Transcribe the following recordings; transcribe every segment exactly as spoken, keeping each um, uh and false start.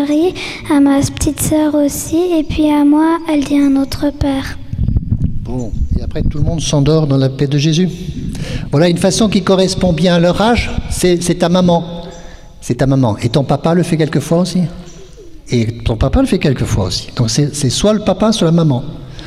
Marie, à ma petite sœur aussi, et puis à moi, elle dit un autre Père. Bon, et après tout le monde s'endort dans la paix de Jésus. Voilà une façon qui correspond bien à leur âge, c'est, c'est ta maman. C'est ta maman. Et ton papa le fait quelquefois aussi. Et ton papa le fait quelquefois aussi. Donc c'est, c'est soit le papa, soit la maman.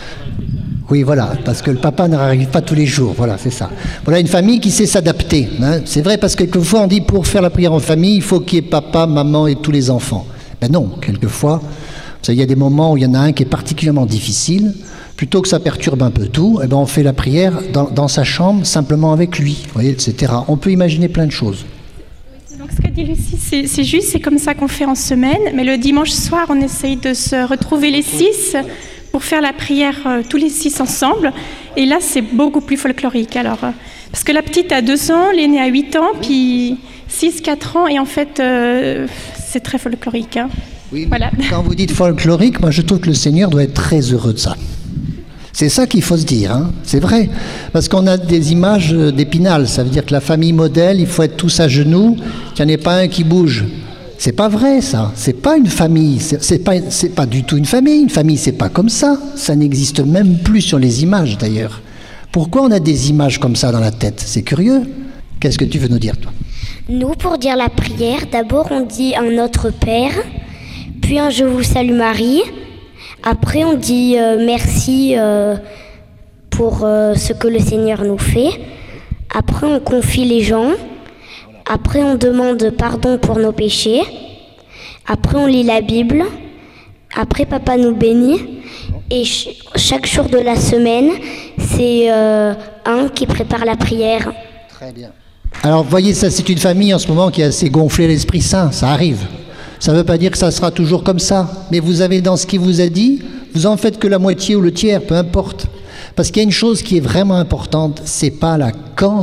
Oui, voilà, parce que le papa n'arrive pas tous les jours, voilà, c'est ça. Voilà une famille qui sait s'adapter. Hein. C'est vrai, parce que quelquefois on dit pour faire la prière en famille, il faut qu'il y ait papa, maman et tous les enfants. Ben non, quelquefois, il y a des moments où il y en a un qui est particulièrement difficile. Plutôt que ça perturbe un peu tout, eh ben on fait la prière dans, dans sa chambre, simplement avec lui, vous voyez, et cetera. On peut imaginer plein de choses. Donc ce qu'a dit Lucie, c'est, c'est juste, c'est comme ça qu'on fait en semaine, mais le dimanche soir, on essaye de se retrouver les six pour faire la prière euh, tous les six ensemble. Et là, c'est beaucoup plus folklorique. Alors, euh, parce que la petite a deux ans, l'aînée a huit ans, puis six, quatre ans, et en fait, euh, c'est très folklorique. Hein. Oui, voilà. Quand vous dites folklorique, moi je trouve que le Seigneur doit être très heureux de ça. C'est ça qu'il faut se dire, hein. C'est vrai. Parce qu'on a des images d'Épinal, ça veut dire que la famille modèle, il faut être tous à genoux, qu'il n'y en ait pas un qui bouge. C'est pas vrai, ça. C'est pas une famille. C'est, c'est, pas, c'est pas du tout une famille. Une famille, c'est pas comme ça. Ça n'existe même plus sur les images, d'ailleurs. Pourquoi on a des images comme ça dans la tête? C'est curieux. Qu'est-ce que tu veux nous dire, toi? Nous, pour dire la prière, d'abord on dit un Notre Père, puis un Je vous salue Marie. Après, on dit euh, merci euh, pour euh, ce que le Seigneur nous fait. Après, on confie les gens. Après, on demande pardon pour nos péchés. Après, on lit la Bible. Après, Papa nous bénit. Et ch- chaque jour de la semaine, c'est euh, un qui prépare la prière. Très bien. Alors, vous voyez, ça, c'est une famille en ce moment qui a assez gonflé l'Esprit Saint. Ça arrive. Ça ne veut pas dire que ça sera toujours comme ça. Mais vous avez dans ce qu'il vous a dit, vous en faites que la moitié ou le tiers, peu importe. Parce qu'il y a une chose qui est vraiment importante, c'est pas la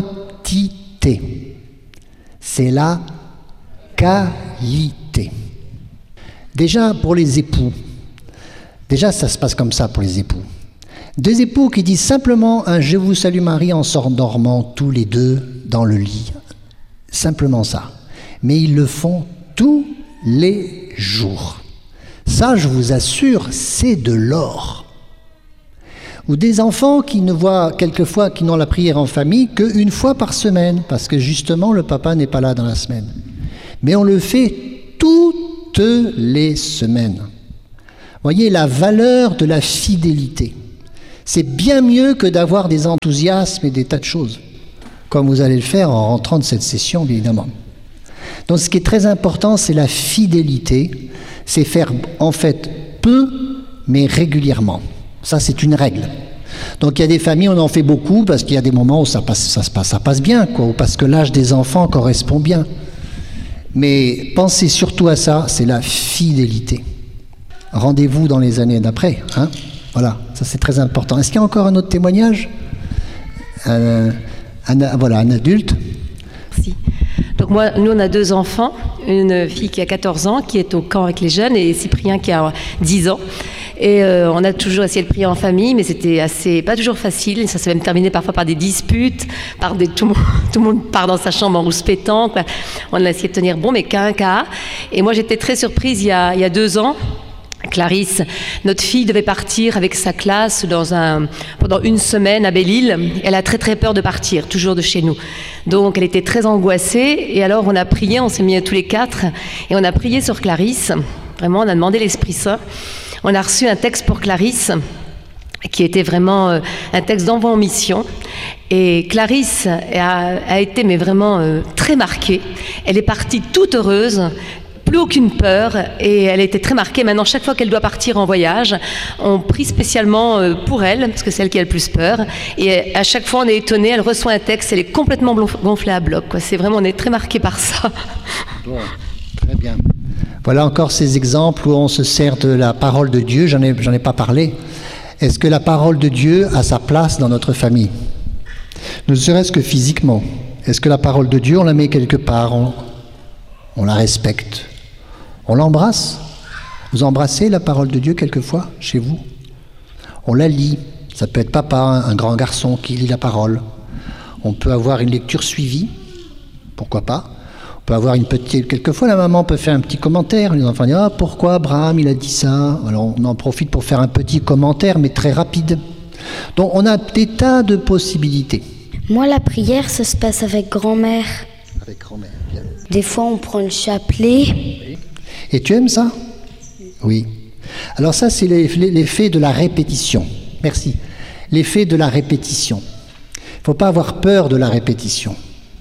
quantité, c'est la qualité. Déjà pour les époux, déjà ça se passe comme ça pour les époux. Deux époux qui disent simplement un « Je vous salue Marie » en s'endormant tous les deux dans le lit. Simplement ça. Mais ils le font tous les jours. Ça, je vous assure, c'est de l'or. Ou des enfants qui ne voient quelquefois, qui n'ont la prière en famille qu'une fois par semaine, parce que justement le papa n'est pas là dans la semaine. Mais on le fait toutes les semaines. Voyez la valeur de la fidélité. C'est bien mieux que d'avoir des enthousiasmes et des tas de choses, comme vous allez le faire en rentrant de cette session, évidemment. Donc ce qui est très important, c'est la fidélité, c'est faire en fait peu, mais régulièrement. Ça, c'est une règle. Donc il y a des familles, on en fait beaucoup, parce qu'il y a des moments où ça passe, ça se passe, ça passe bien, quoi, ou parce que l'âge des enfants correspond bien. Mais pensez surtout à ça, c'est la fidélité. Rendez-vous dans les années d'après, hein. Voilà, ça c'est très important. Est-ce qu'il y a encore un autre témoignage? euh, un, Voilà, un adulte. Merci. Donc moi, nous on a deux enfants, une fille qui a quatorze ans, qui est au camp avec les jeunes, et Cyprien qui a dix ans. Et euh, on a toujours essayé de prier en famille, mais c'était assez, pas toujours facile. Ça s'est même terminé parfois par des disputes, par des, tout, le monde, tout le monde part dans sa chambre en rouspétant, quoi. On a essayé de tenir bon, mais qu'à un cas. Et moi j'étais très surprise il y a, il y a deux ans. Clarisse, notre fille devait partir avec sa classe dans un, pendant une semaine à Belle-Île. Elle a très très peur de partir, toujours de chez nous. Donc elle était très angoissée et alors on a prié, on s'est mis tous les quatre et on a prié sur Clarisse. Vraiment, on a demandé l'Esprit Saint. On a reçu un texte pour Clarisse qui était vraiment euh, un texte d'envoi en mission. Et Clarisse a, a été mais vraiment euh, très marquée. Elle est partie toute heureuse. Plus aucune peur et elle était très marquée. Maintenant, chaque fois qu'elle doit partir en voyage, on prie spécialement pour elle, parce que c'est elle qui a le plus peur. Et à chaque fois, on est étonné, elle reçoit un texte, elle est complètement gonflée à bloc, quoi. C'est vraiment, on est très marqué par ça. Bon, très bien. Voilà encore ces exemples où on se sert de la parole de Dieu. J'en ai, j'en ai pas parlé. Est-ce que la parole de Dieu a sa place dans notre famille? Ne serait-ce que physiquement. Est-ce que la parole de Dieu, on la met quelque part, on, on la respecte? On l'embrasse. Vous embrassez la parole de Dieu quelquefois chez vous? On la lit. Ça peut être papa, un grand garçon qui lit la parole. On peut avoir une lecture suivie. Pourquoi pas? On peut avoir une petite... Quelquefois, la maman peut faire un petit commentaire. Les enfants disent « Ah, pourquoi Abraham, il a dit ça ?» Alors, on en profite pour faire un petit commentaire, mais très rapide. Donc, on a des tas de possibilités. Moi, la prière, ça se passe avec grand-mère. Avec grand-mère, bien. Des fois, on prend le chapelet. Oui. Et tu aimes ça? Oui. Alors ça, c'est l'effet de la répétition. Merci. L'effet de la répétition. Il ne faut pas avoir peur de la répétition.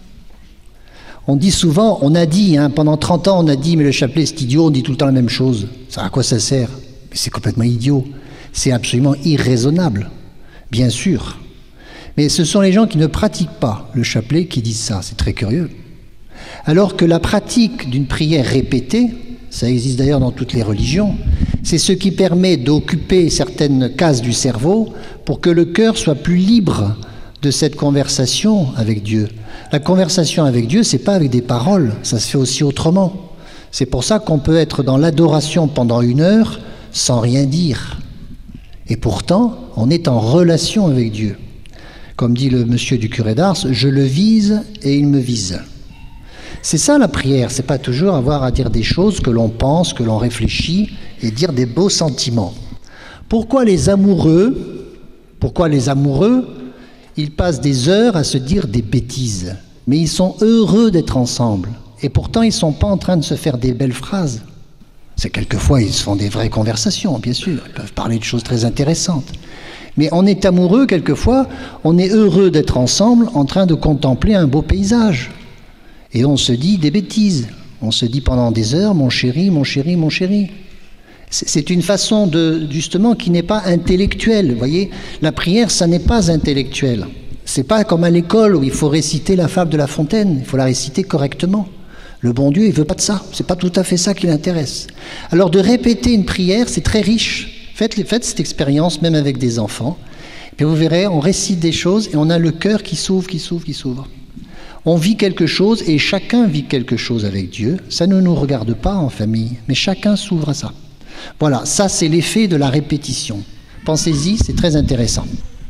On dit souvent, on a dit, hein, pendant trente ans, on a dit, mais le chapelet, c'est idiot, on dit tout le temps la même chose. Ça, à quoi ça sert? Mais c'est complètement idiot. C'est absolument irraisonnable, bien sûr. Mais ce sont les gens qui ne pratiquent pas le chapelet qui disent ça. C'est très curieux. Alors que la pratique d'une prière répétée, ça existe d'ailleurs dans toutes les religions, c'est ce qui permet d'occuper certaines cases du cerveau pour que le cœur soit plus libre de cette conversation avec Dieu. La conversation avec Dieu, c'est pas avec des paroles, ça se fait aussi autrement. C'est pour ça qu'on peut être dans l'adoration pendant une heure sans rien dire. Et pourtant, on est en relation avec Dieu. Comme dit le monsieur du curé d'Ars, je le vise et il me vise. C'est ça la prière, c'est pas toujours avoir à dire des choses que l'on pense, que l'on réfléchit et dire des beaux sentiments. Pourquoi les amoureux, pourquoi les amoureux, ils passent des heures à se dire des bêtises, mais ils sont heureux d'être ensemble et pourtant ils ne sont pas en train de se faire des belles phrases. C'est quelquefois ils se font des vraies conversations, bien sûr, ils peuvent parler de choses très intéressantes. Mais on est amoureux quelquefois, on est heureux d'être ensemble en train de contempler un beau paysage. Et on se dit des bêtises. On se dit pendant des heures, mon chéri, mon chéri, mon chéri. C'est une façon de, justement, qui n'est pas intellectuelle. Vous voyez, la prière, ça n'est pas intellectuel. C'est pas comme à l'école où il faut réciter la fable de La Fontaine. Il faut la réciter correctement. Le bon Dieu, il veut pas de ça. C'est pas tout à fait ça qui l'intéresse. Alors de répéter une prière, c'est très riche. Faites, faites cette expérience, même avec des enfants. Et puis vous verrez, on récite des choses et on a le cœur qui s'ouvre, qui s'ouvre, qui s'ouvre. On vit quelque chose et chacun vit quelque chose avec Dieu. Ça ne nous regarde pas en famille, mais chacun s'ouvre à ça. Voilà, ça c'est l'effet de la répétition. Pensez-y, c'est très intéressant.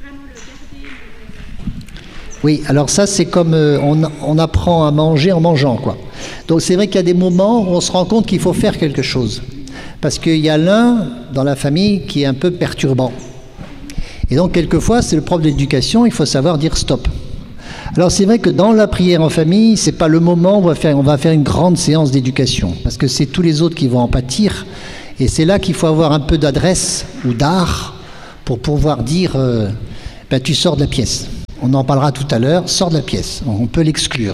Oui, alors ça c'est comme euh, on, on apprend à manger en mangeant, quoi. Donc c'est vrai qu'il y a des moments où on se rend compte qu'il faut faire quelque chose. Parce qu'il y a l'un dans la famille qui est un peu perturbant. Et donc quelquefois, c'est le prof d'éducation, il faut savoir dire stop. Alors c'est vrai que dans la prière en famille, c'est pas le moment où on va faire, on va faire une grande séance d'éducation, parce que c'est tous les autres qui vont en pâtir, et c'est là qu'il faut avoir un peu d'adresse ou d'art pour pouvoir dire euh, ben, tu sors de la pièce. On en parlera tout à l'heure, sors de la pièce, on peut l'exclure.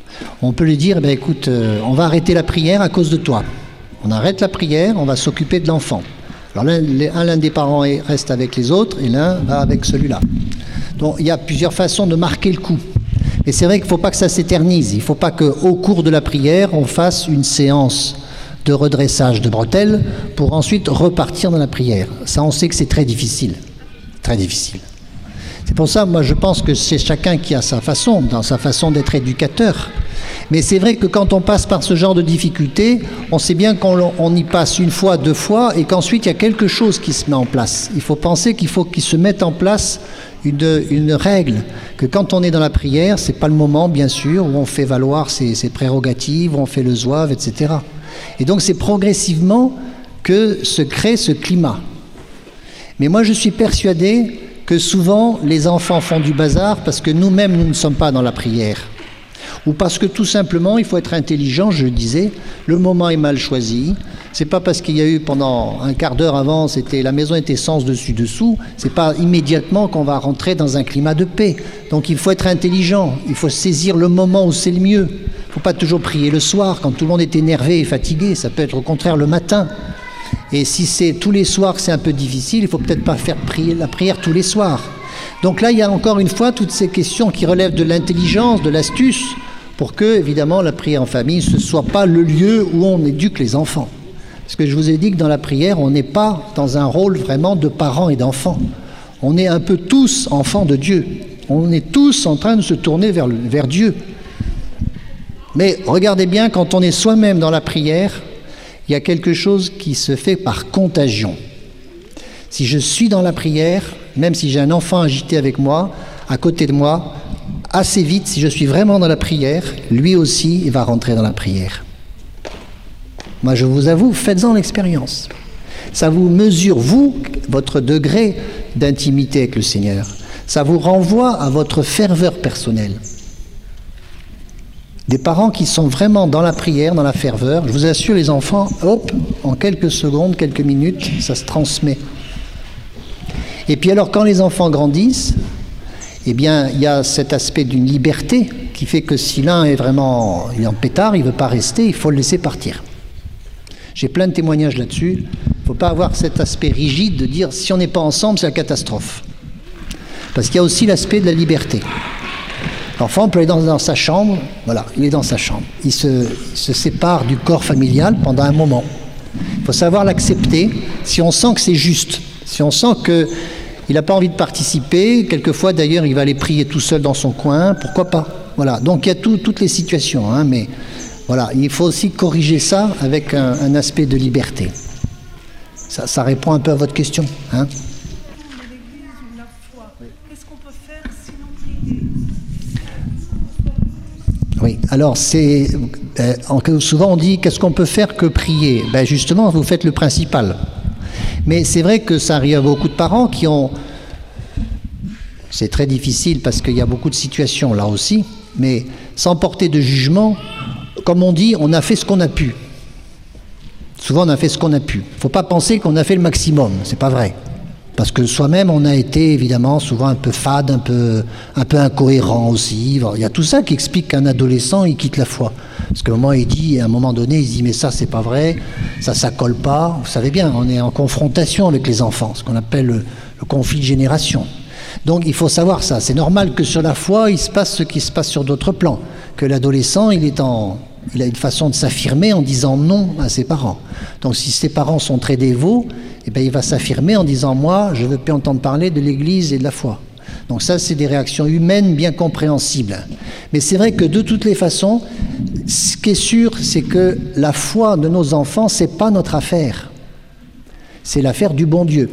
On peut lui dire, ben, écoute, euh, on va arrêter la prière à cause de toi. On arrête la prière, on va s'occuper de l'enfant. Alors l'un, l'un des parents reste avec les autres, et l'un va avec celui-là. Donc il y a plusieurs façons de marquer le coup. Et c'est vrai qu'il ne faut pas que ça s'éternise. Il ne faut pas qu'au cours de la prière, on fasse une séance de redressage de bretelles pour ensuite repartir dans la prière. Ça, on sait que c'est très difficile. Très difficile. C'est pour ça, moi, je pense que c'est chacun qui a sa façon, dans sa façon d'être éducateur. Mais c'est vrai que quand on passe par ce genre de difficultés, on sait bien qu'on on y passe une fois, deux fois, et qu'ensuite, il y a quelque chose qui se met en place. Il faut penser qu'il faut qu'il se mette en place Une, une règle, que quand on est dans la prière, c'est pas le moment, bien sûr, où on fait valoir ses, ses prérogatives, où on fait le zouave, et cetera. Et donc c'est progressivement que se crée ce climat. Mais moi je suis persuadé que souvent les enfants font du bazar parce que nous-mêmes nous ne sommes pas dans la prière. Ou parce que tout simplement, il faut être intelligent, je le disais, le moment est mal choisi. C'est pas parce qu'il y a eu pendant un quart d'heure avant, c'était la maison était sens dessus dessous, c'est pas immédiatement qu'on va rentrer dans un climat de paix. Donc il faut être intelligent, il faut saisir le moment où c'est le mieux. Il faut pas toujours prier le soir quand tout le monde est énervé et fatigué, ça peut être au contraire le matin. Et si c'est tous les soirs que c'est un peu difficile, il faut peut-être pas faire prier la prière tous les soirs. Donc là, il y a encore une fois toutes ces questions qui relèvent de l'intelligence, de l'astuce, pour que, évidemment, la prière en famille, ce ne soit pas le lieu où on éduque les enfants. Parce que je vous ai dit que dans la prière, on n'est pas dans un rôle vraiment de parents et d'enfants. On est un peu tous enfants de Dieu. On est tous en train de se tourner vers, le, vers Dieu. Mais regardez bien, quand on est soi-même dans la prière, il y a quelque chose qui se fait par contagion. Si je suis dans la prière, même si j'ai un enfant agité avec moi, à côté de moi, assez vite, si je suis vraiment dans la prière, lui aussi, il va rentrer dans la prière. Moi, je vous avoue, faites-en l'expérience. Ça vous mesure, vous, votre degré d'intimité avec le Seigneur. Ça vous renvoie à votre ferveur personnelle. Des parents qui sont vraiment dans la prière, dans la ferveur, je vous assure, les enfants, hop, en quelques secondes, quelques minutes, ça se transmet. Et puis alors, quand les enfants grandissent, eh bien, il y a cet aspect d'une liberté qui fait que si l'un est vraiment il est en pétard, il ne veut pas rester, il faut le laisser partir. J'ai plein de témoignages là-dessus. Il ne faut pas avoir cet aspect rigide de dire si on n'est pas ensemble, c'est la catastrophe. Parce qu'il y a aussi l'aspect de la liberté. L'enfant peut aller dans, dans sa chambre, voilà, il est dans sa chambre. Il se, il se sépare du corps familial pendant un moment. Il faut savoir l'accepter si on sent que c'est juste, si on sent que il n'a pas envie de participer, quelquefois d'ailleurs il va aller prier tout seul dans son coin, pourquoi pas. Voilà, donc il y a tout, toutes les situations, hein, mais voilà, il faut aussi corriger ça avec un, un aspect de liberté. Ça, ça répond un peu à votre question, hein. Oui, alors c'est euh, souvent on dit qu'est-ce qu'on peut faire que prier. Ben justement, vous faites le principal. Mais c'est vrai que ça arrive à beaucoup de parents qui ont... C'est très difficile parce qu'il y a beaucoup de situations là aussi, mais sans porter de jugement, comme on dit, on a fait ce qu'on a pu. Souvent on a fait ce qu'on a pu. Il ne faut pas penser qu'on a fait le maximum, c'est pas vrai. Parce que soi-même on a été évidemment souvent un peu fade, un peu, un peu incohérent aussi. Il y a tout ça qui explique qu'un adolescent il quitte la foi. Parce qu'à un moment il dit, à un moment donné, il se dit mais ça c'est pas vrai, ça ça colle pas. Vous savez bien, on est en confrontation avec les enfants, ce qu'on appelle le, le conflit de génération. Donc il faut savoir ça. C'est normal que sur la foi il se passe ce qui se passe sur d'autres plans. Que l'adolescent il est en, il a une façon de s'affirmer en disant non à ses parents. Donc si ses parents sont très dévots, eh bien, il va s'affirmer en disant « Moi, je ne veux plus entendre parler de l'Église et de la foi ». Donc ça, c'est des réactions humaines bien compréhensibles. Mais c'est vrai que de toutes les façons, ce qui est sûr, c'est que la foi de nos enfants, ce n'est pas notre affaire. C'est l'affaire du bon Dieu.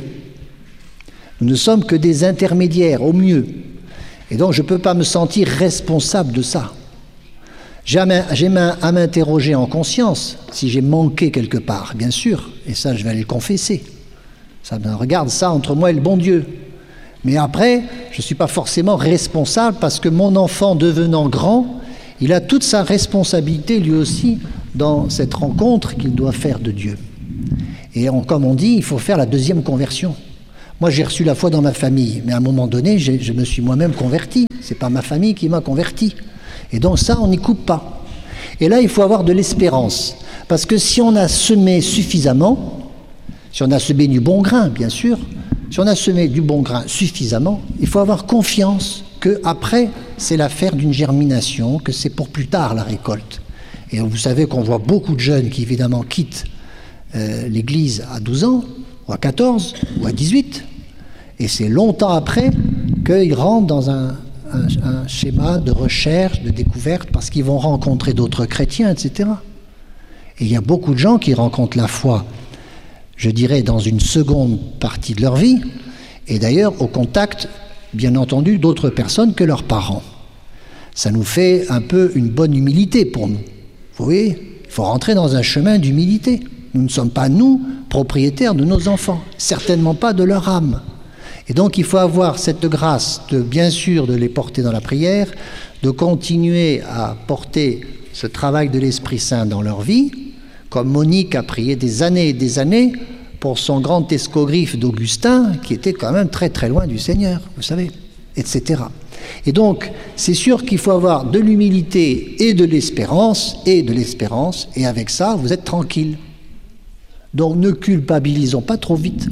Nous ne sommes que des intermédiaires, au mieux. Et donc, je ne peux pas me sentir responsable de ça. J'ai à m'interroger en conscience si j'ai manqué quelque part, bien sûr. Et ça, je vais aller le confesser. Ça me regarde ça entre moi et le bon Dieu. Mais après, je ne suis pas forcément responsable parce que mon enfant devenant grand, il a toute sa responsabilité lui aussi dans cette rencontre qu'il doit faire de Dieu. Et on, comme on dit, il faut faire la deuxième conversion. Moi, j'ai reçu la foi dans ma famille, mais à un moment donné, je me suis moi-même converti. Ce n'est pas ma famille qui m'a converti. Et donc ça, on n'y coupe pas. Et là, il faut avoir de l'espérance. Parce que si on a semé suffisamment, si on a semé du bon grain, bien sûr, si on a semé du bon grain suffisamment, il faut avoir confiance qu'après, c'est l'affaire d'une germination, que c'est pour plus tard la récolte. Et vous savez qu'on voit beaucoup de jeunes qui, évidemment, quittent euh, l'Église à douze ans, ou à quatorze, ou à dix-huit. Et c'est longtemps après qu'ils rentrent dans un, un, un schéma de recherche, de découverte, parce qu'ils vont rencontrer d'autres chrétiens, et cetera. Et il y a beaucoup de gens qui rencontrent la foi, je dirais, dans une seconde partie de leur vie, et d'ailleurs au contact, bien entendu, d'autres personnes que leurs parents. Ça nous fait un peu une bonne humilité pour nous. Vous voyez, il faut rentrer dans un chemin d'humilité. Nous ne sommes pas, nous, propriétaires de nos enfants, certainement pas de leur âme. Et donc il faut avoir cette grâce de, bien sûr, de les porter dans la prière, de continuer à porter ce travail de l'Esprit Saint dans leur vie, comme Monique a prié des années et des années pour son grand escogriffe d'Augustin, qui était quand même très très loin du Seigneur, vous savez, et cetera. Et donc, c'est sûr qu'il faut avoir de l'humilité et de l'espérance, et de l'espérance, et avec ça, vous êtes tranquille. Donc, ne culpabilisons pas trop vite.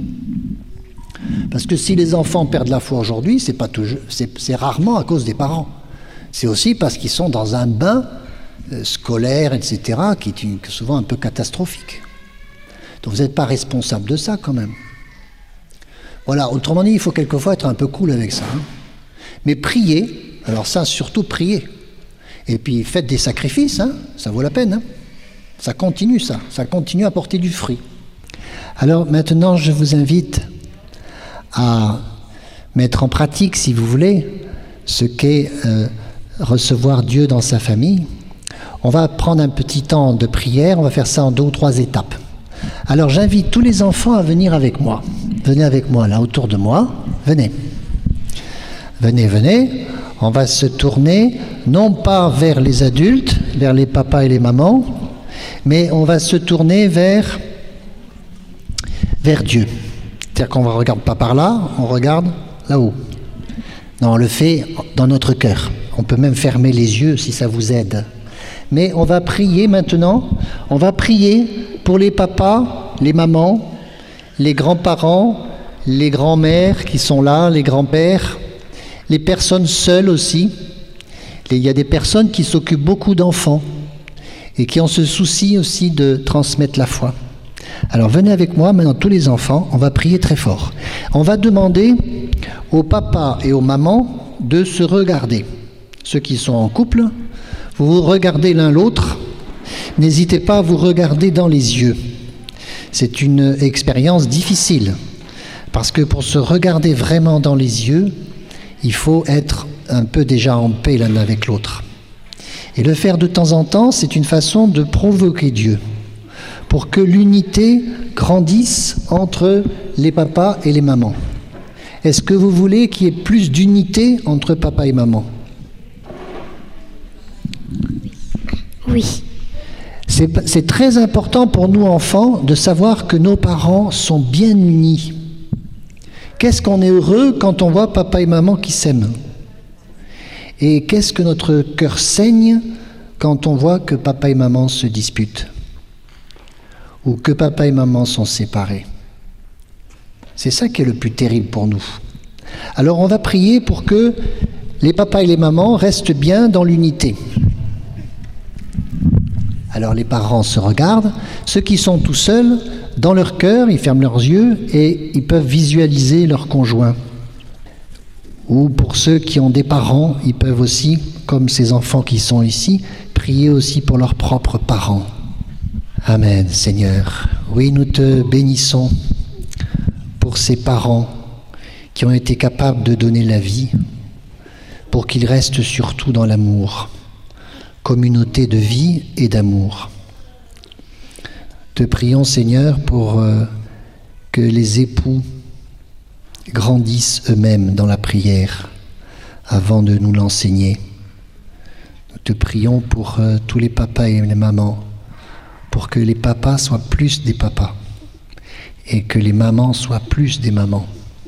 Parce que si les enfants perdent la foi aujourd'hui, c'est pas toujours, c'est, c'est rarement à cause des parents. C'est aussi parce qu'ils sont dans un bain euh, scolaire, et cetera, qui est une, souvent un peu catastrophique. Donc, vous n'êtes pas responsable de ça, quand même. Voilà, autrement dit, il faut quelquefois être un peu cool avec ça, hein. Mais priez, alors ça, surtout priez. Et puis faites des sacrifices, hein, ça vaut la peine. Hein. Ça continue, ça. Ça continue à porter du fruit. Alors maintenant, je vous invite à mettre en pratique, si vous voulez, ce qu'est euh, recevoir Dieu dans sa famille, on va prendre un petit temps de prière, on va faire ça en deux ou trois étapes. Alors j'invite tous les enfants à venir avec moi. Venez avec moi là, autour de moi. Venez. Venez, venez. On va se tourner, non pas vers les adultes, vers les papas et les mamans, mais on va se tourner vers, vers Dieu. C'est-à-dire qu'on ne regarde pas par là, on regarde là-haut. Non, on le fait dans notre cœur. On peut même fermer les yeux si ça vous aide. Mais on va prier maintenant, on va prier pour les papas, les mamans, les grands-parents, les grands-mères qui sont là, les grands-pères, les personnes seules aussi. Il y a des personnes qui s'occupent beaucoup d'enfants et qui ont ce souci aussi de transmettre la foi. Alors venez avec moi, maintenant tous les enfants, on va prier très fort. On va demander aux papas et aux mamans de se regarder. Ceux qui sont en couple, vous vous regardez l'un l'autre, n'hésitez pas à vous regarder dans les yeux. C'est une expérience difficile, parce que pour se regarder vraiment dans les yeux, il faut être un peu déjà en paix l'un avec l'autre. Et le faire de temps en temps, c'est une façon de provoquer Dieu, pour que l'unité grandisse entre les papas et les mamans. Est-ce que vous voulez qu'il y ait plus d'unité entre papa et maman ? Oui. C'est, c'est très important pour nous enfants de savoir que nos parents sont bien unis. Qu'est-ce qu'on est heureux quand on voit papa et maman qui s'aiment ? Et qu'est-ce que notre cœur saigne quand on voit que papa et maman se disputent ? Ou que papa et maman sont séparés ? C'est ça qui est le plus terrible pour nous. Alors on va prier pour que les papas et les mamans restent bien dans l'unité. Alors les parents se regardent, ceux qui sont tout seuls, dans leur cœur, ils ferment leurs yeux et ils peuvent visualiser leur conjoint. Ou pour ceux qui ont des parents, ils peuvent aussi, comme ces enfants qui sont ici, prier aussi pour leurs propres parents. Amen, Seigneur. Oui, nous te bénissons pour ces parents qui ont été capables de donner la vie, pour qu'ils restent surtout dans l'amour. Communauté de vie et d'amour. Te prions, Seigneur, pour euh, que les époux grandissent eux-mêmes dans la prière avant de nous l'enseigner. Nous te prions pour euh, tous les papas et les mamans, pour que les papas soient plus des papas et que les mamans soient plus des mamans.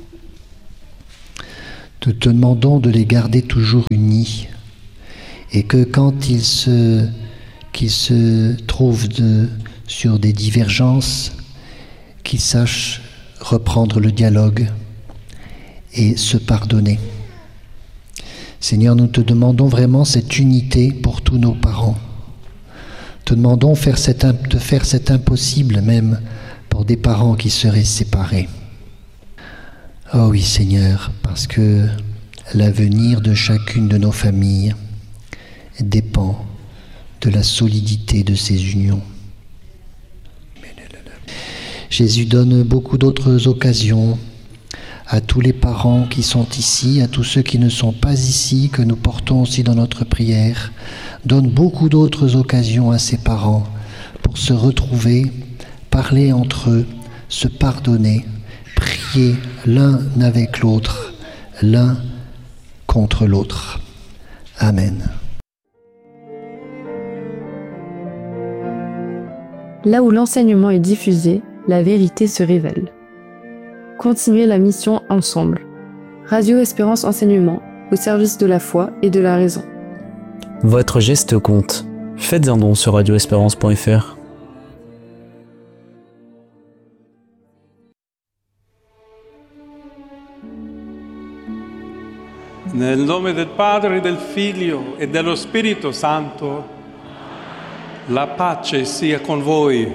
Nous te demandons de les garder toujours unis, et que quand ils se, qu'ils se trouvent de, sur des divergences, qu'ils sachent reprendre le dialogue et se pardonner. Seigneur, nous te demandons vraiment cette unité pour tous nos parents. Te demandons faire cet, de faire cet impossible même pour des parents qui seraient séparés. Oh oui, Seigneur, parce que l'avenir de chacune de nos familles dépend de la solidité de ces unions. Jésus donne beaucoup d'autres occasions à tous les parents qui sont ici, à tous ceux qui ne sont pas ici, que nous portons aussi dans notre prière. Donne beaucoup d'autres occasions à ces parents pour se retrouver, parler entre eux, se pardonner, prier l'un avec l'autre, l'un contre l'autre. Amen. Là où l'enseignement est diffusé, la vérité se révèle. Continuez la mission ensemble. Radio Espérance Enseignement, au service de la foi et de la raison. Votre geste compte. Faites un don sur radio espérance point f r. Nel nome del Padre, del Figlio e dello Spirito Santo, la pace sia con voi.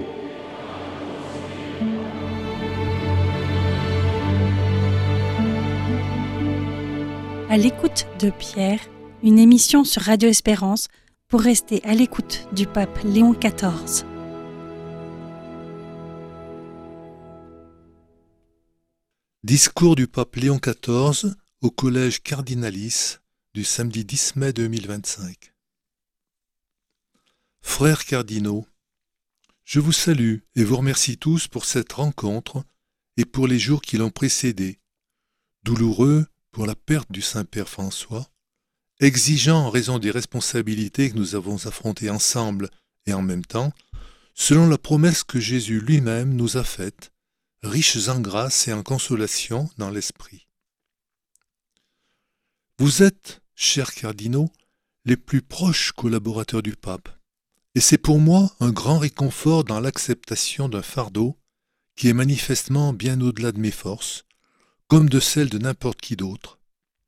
À l'écoute de Pierre, une émission sur Radio Espérance pour rester à l'écoute du pape Léon quatorze. Discours du pape Léon quatorze au collège Cardinalis du samedi dix mai deux mille vingt-cinq. Frères cardinaux, je vous salue et vous remercie tous pour cette rencontre et pour les jours qui l'ont précédée, douloureux pour la perte du Saint-Père François, exigeant en raison des responsabilités que nous avons affrontées ensemble et en même temps, selon la promesse que Jésus lui-même nous a faite, riches en grâce et en consolation dans l'esprit. Vous êtes, chers cardinaux, les plus proches collaborateurs du pape, et c'est pour moi un grand réconfort dans l'acceptation d'un fardeau qui est manifestement bien au-delà de mes forces, comme de celles de n'importe qui d'autre.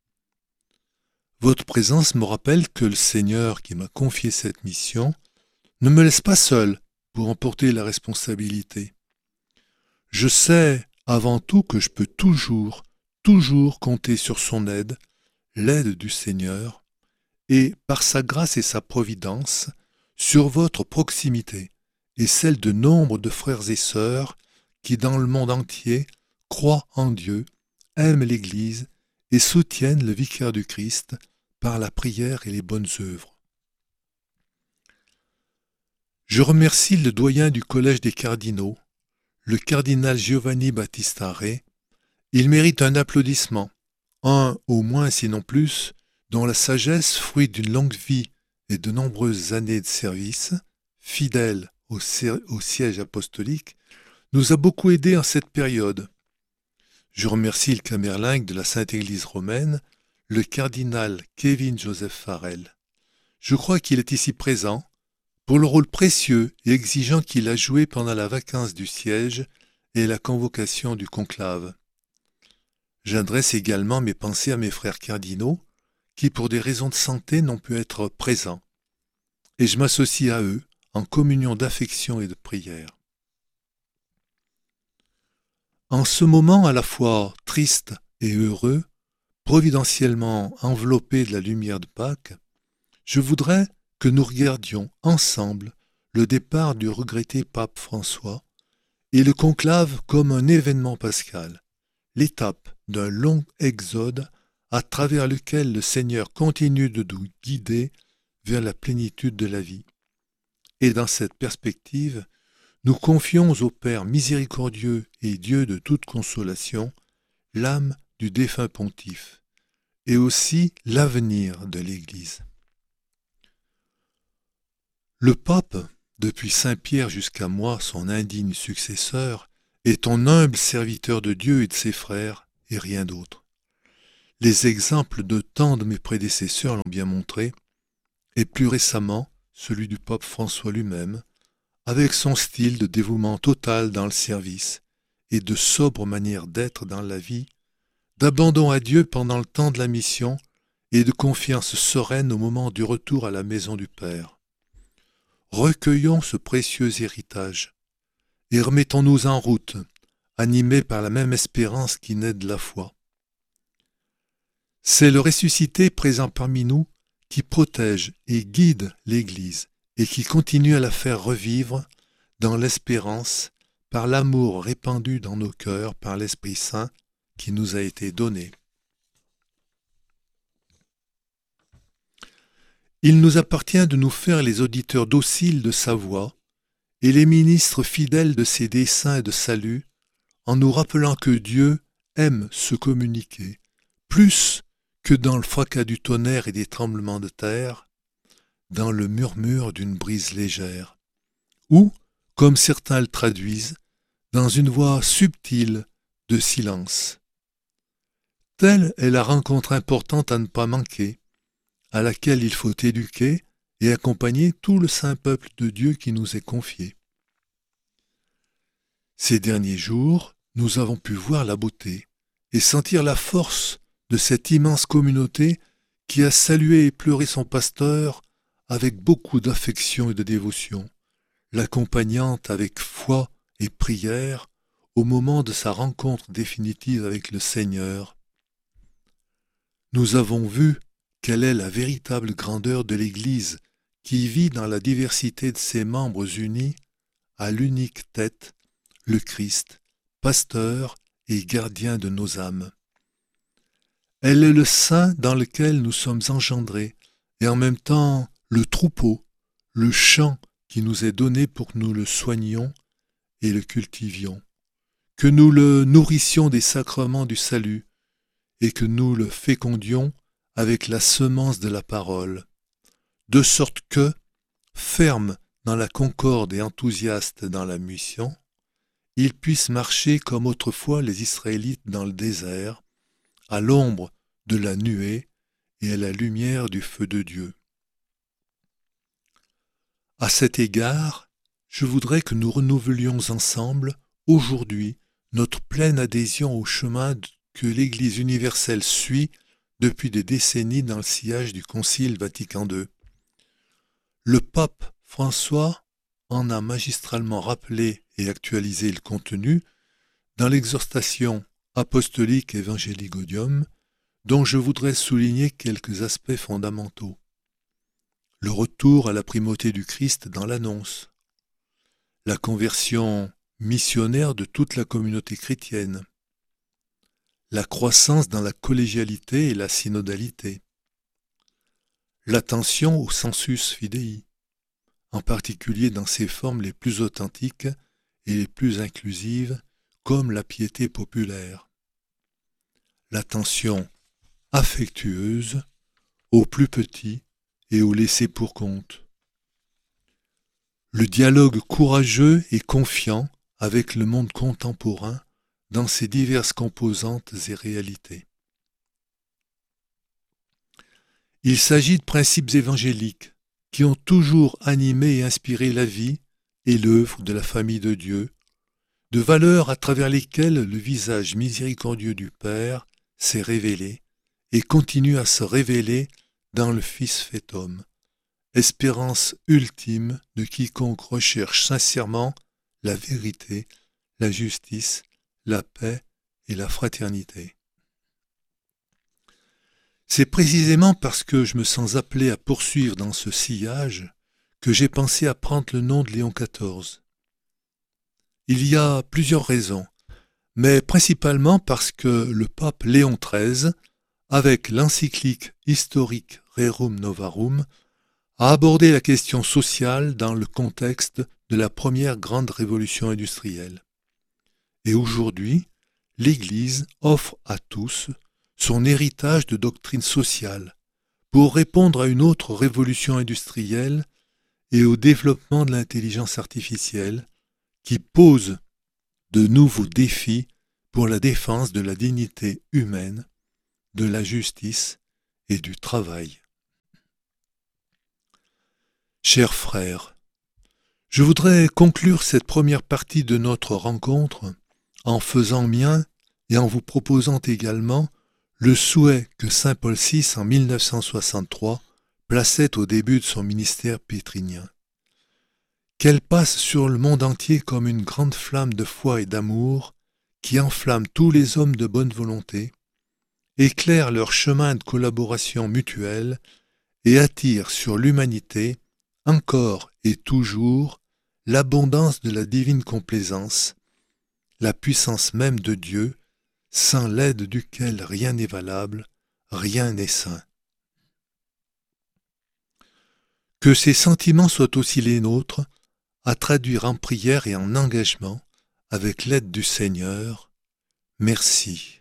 Votre présence me rappelle que le Seigneur qui m'a confié cette mission ne me laisse pas seul pour en porter la responsabilité. Je sais avant tout que je peux toujours, toujours compter sur son aide, l'aide du Seigneur, et par sa grâce et sa providence, sur votre proximité et celle de nombre de frères et sœurs qui dans le monde entier croient en Dieu, aiment l'Église et soutiennent le vicaire du Christ par la prière et les bonnes œuvres. Je remercie le doyen du Collège des cardinaux, le cardinal Giovanni Battista Re. Il mérite un applaudissement, un au moins sinon plus, dont la sagesse, fruit d'une longue vie et de nombreuses années de service, fidèle au, au siège apostolique, nous a beaucoup aidés en cette période. Je remercie le camerlingue de la Sainte Église romaine, le cardinal Kevin Joseph Farrell. Je crois qu'il est ici présent pour le rôle précieux et exigeant qu'il a joué pendant la vacance du siège et la convocation du conclave. J'adresse également mes pensées à mes frères cardinaux qui, pour des raisons de santé, n'ont pu être présents, et je m'associe à eux en communion d'affection et de prière. En ce moment à la fois triste et heureux, providentiellement enveloppé de la lumière de Pâques, je voudrais que nous regardions ensemble le départ du regretté pape François et le conclave comme un événement pascal, l'étape d'un long exode à travers lequel le Seigneur continue de nous guider vers la plénitude de la vie. Et dans cette perspective, nous confions au Père miséricordieux et Dieu de toute consolation l'âme du défunt pontife et aussi l'avenir de l'Église. Le pape, depuis saint Pierre jusqu'à moi, son indigne successeur, est ton humble serviteur de Dieu et de ses frères, et rien d'autre. Les exemples de tant de mes prédécesseurs l'ont bien montré, et plus récemment celui du pape François lui-même, avec son style de dévouement total dans le service et de sobre manière d'être dans la vie, d'abandon à Dieu pendant le temps de la mission et de confiance sereine au moment du retour à la maison du Père. Recueillons ce précieux héritage et remettons-nous en route, animés par la même espérance qui naît de la foi. C'est le ressuscité présent parmi nous qui protège et guide l'Église et qui continue à la faire revivre dans l'espérance par l'amour répandu dans nos cœurs par l'Esprit Saint qui nous a été donné. Il nous appartient de nous faire les auditeurs dociles de sa voix et les ministres fidèles de ses desseins et de salut, en nous rappelant que Dieu aime se communiquer, plus que dans le fracas du tonnerre et des tremblements de terre, dans le murmure d'une brise légère, ou, comme certains le traduisent, dans une voix subtile de silence. Telle est la rencontre importante à ne pas manquer, à laquelle il faut éduquer et accompagner tout le saint peuple de Dieu qui nous est confié. Ces derniers jours, nous avons pu voir la beauté et sentir la force de cette immense communauté qui a salué et pleuré son pasteur avec beaucoup d'affection et de dévotion, l'accompagnant avec foi et prière au moment de sa rencontre définitive avec le Seigneur. Nous avons vu quelle est la véritable grandeur de l'Église qui vit dans la diversité de ses membres unis à l'unique tête, le Christ, pasteur et gardien de nos âmes. Elle est le sein dans lequel nous sommes engendrés, et en même temps le troupeau, le champ qui nous est donné pour que nous le soignions et le cultivions, que nous le nourrissions des sacrements du salut, et que nous le fécondions avec la semence de la parole, de sorte que, ferme dans la concorde et enthousiaste dans la mission, il puisse marcher comme autrefois les Israélites dans le désert, à l'ombre de la nuée et à la lumière du feu de Dieu. À cet égard, je voudrais que nous renouvelions ensemble, aujourd'hui, notre pleine adhésion au chemin que l'Église universelle suit depuis des décennies dans le sillage du Concile Vatican deux. Le pape François en a magistralement rappelé et actualisé le contenu dans l'exhortation apostolique Evangelii Gaudium, dont je voudrais souligner quelques aspects fondamentaux. Le retour à la primauté du Christ dans l'annonce, la conversion missionnaire de toute la communauté chrétienne, la croissance dans la collégialité et la synodalité, l'attention au sensus fidei, en particulier dans ses formes les plus authentiques et les plus inclusives, comme la piété populaire, l'attention affectueuse aux plus petits et aux laissés pour compte, le dialogue courageux et confiant avec le monde contemporain dans ses diverses composantes et réalités. Il s'agit de principes évangéliques qui ont toujours animé et inspiré la vie et l'œuvre de la famille de Dieu, de valeurs à travers lesquelles le visage miséricordieux du Père s'est révélé et continue à se révéler dans le Fils fait homme, espérance ultime de quiconque recherche sincèrement la vérité, la justice, la paix et la fraternité. C'est précisément parce que je me sens appelé à poursuivre dans ce sillage que j'ai pensé à prendre le nom de Léon quatorze. Il y a plusieurs raisons, mais principalement parce que le pape Léon treize, avec l'encyclique historique Rerum Novarum, a abordé la question sociale dans le contexte de la première grande révolution industrielle. Et aujourd'hui, l'Église offre à tous son héritage de doctrine sociale pour répondre à une autre révolution industrielle et au développement de l'intelligence artificielle qui pose de nouveaux défis pour la défense de la dignité humaine, de la justice et du travail. Chers frères, je voudrais conclure cette première partie de notre rencontre en faisant mien et en vous proposant également le souhait que saint Paul six en mille neuf cent soixante-trois plaçait au début de son ministère pétrinien. Qu'elle passe sur le monde entier comme une grande flamme de foi et d'amour qui enflamme tous les hommes de bonne volonté, éclaire leur chemin de collaboration mutuelle et attire sur l'humanité encore et toujours l'abondance de la divine complaisance, la puissance même de Dieu, sans l'aide duquel rien n'est valable, rien n'est saint. Que ces sentiments soient aussi les nôtres, à traduire en prière et en engagement, avec l'aide du Seigneur. Merci.